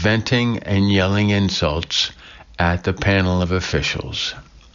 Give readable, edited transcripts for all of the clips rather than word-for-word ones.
venting and yelling insults at the panel of officials.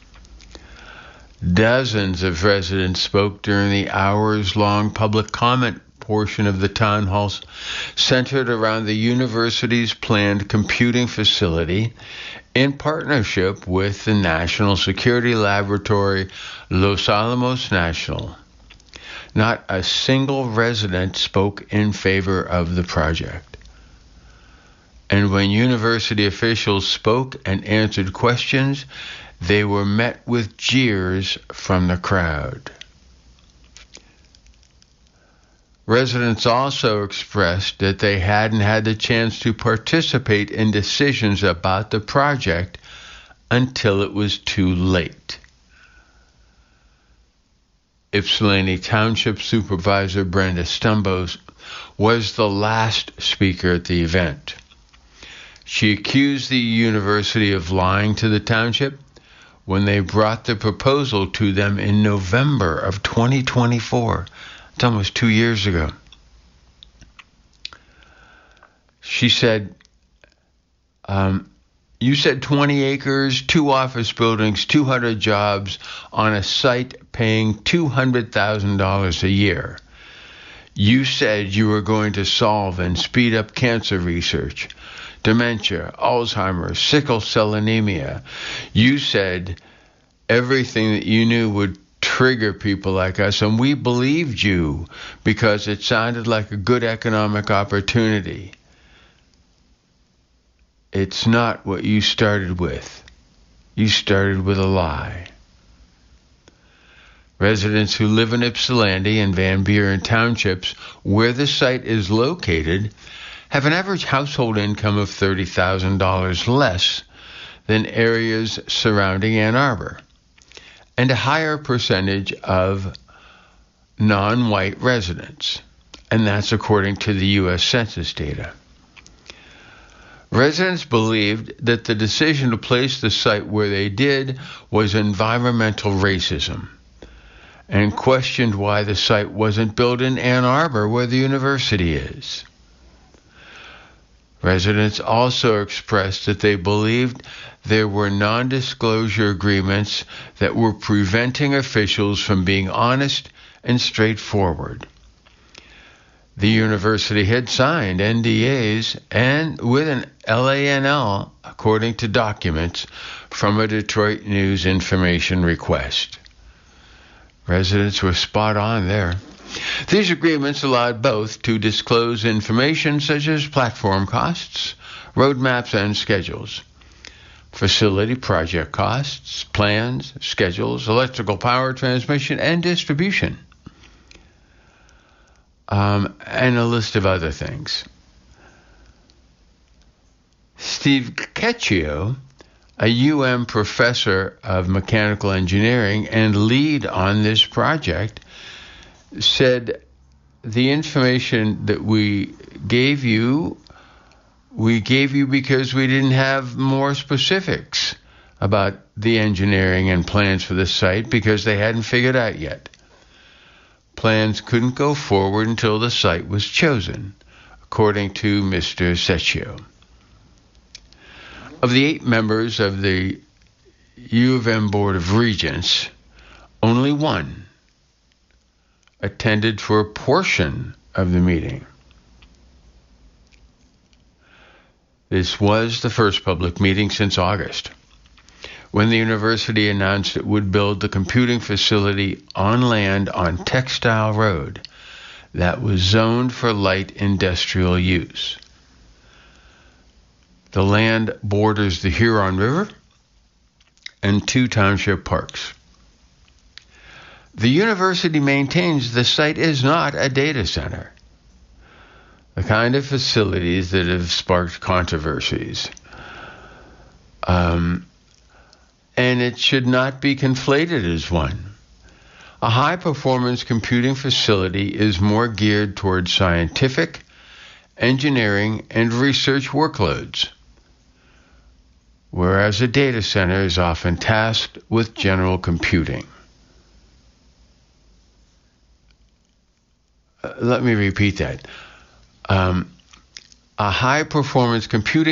Dozens of residents spoke during the hours-long public comment portion of the town hall, centered around the university's planned computing facility in partnership with the national security laboratory Los Alamos National. Not a single resident spoke in favor of the project. And when university officials spoke and answered questions, they were met with jeers from the crowd. Residents also expressed that they hadn't had the chance to participate in decisions about the project until it was too late. Ypsilanti Township Supervisor Brenda Stumbos was the last speaker at the event. She accused the university of lying to the township when they brought the proposal to them in November of 2024. It's almost 2 years ago. She said, you said 20 acres, 2 office buildings, 200 jobs on a site paying $200,000 a year. You said you were going to solve and speed up cancer research, dementia, Alzheimer's, sickle cell anemia. You said everything that you knew would trigger people like us, and we believed you because it sounded like a good economic opportunity. It's not what you started with. You started with a lie. Residents who live in Ypsilanti and Van Buren townships, where the site is located, have an average household income of $30,000 less than areas surrounding Ann Arbor, and a higher percentage of non-white residents, and that's according to the U.S. Census data. Residents believed that the decision to place the site where they did was environmental racism, and questioned why the site wasn't built in Ann Arbor, where the university is. Residents also expressed that they believed there were non-disclosure agreements that were preventing officials from being honest and straightforward. The university had signed NDAs and with an LANL, according to documents from a Detroit News information request. Residents were spot on there. These agreements allowed both to disclose information such as platform costs, roadmaps, and schedules, facility project costs, plans, schedules, electrical power transmission, and distribution, and a list of other things. Steve Cecchio, a UM professor of mechanical engineering and lead on this project, said the information that we gave you because we didn't have more specifics about the engineering and plans for the site because they hadn't figured out yet. Plans couldn't go forward until the site was chosen, according to Mr. Cecchio. Of the 8 members of the U of M Board of Regents, only one attended for a portion of the meeting. This was the first public meeting since August, when the university announced it would build the computing facility on land on Textile Road that was zoned for light industrial use. The land borders the Huron River and 2 township parks. The university maintains the site is not a data center, the kind of facilities that have sparked controversies. And it should not be conflated as one. A high-performance computing facility is more geared towards scientific, engineering, and research workloads, whereas a data center is often tasked with general computing. Let me repeat that. A high-performance computing